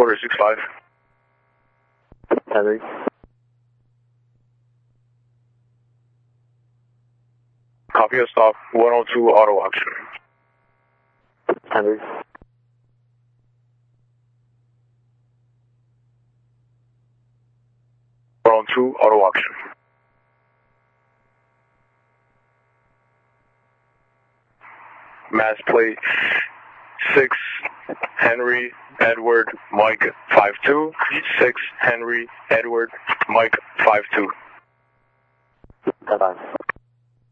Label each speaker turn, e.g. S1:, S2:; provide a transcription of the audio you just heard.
S1: Quarter 65.
S2: Henry.
S1: Copy a stop, 102 auto auction.
S2: Henry.
S1: Two auto auction. Mass plate 6 Henry Edward Mike 52. 6 Henry Edward Mike 52.
S2: Bye-bye.